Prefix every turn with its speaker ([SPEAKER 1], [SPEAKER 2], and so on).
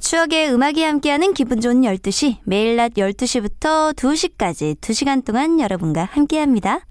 [SPEAKER 1] 추억의 음악이 함께하는 기분 좋은 12시, 매일 낮 12시부터 2시까지 2시간 동안 여러분과 함께합니다.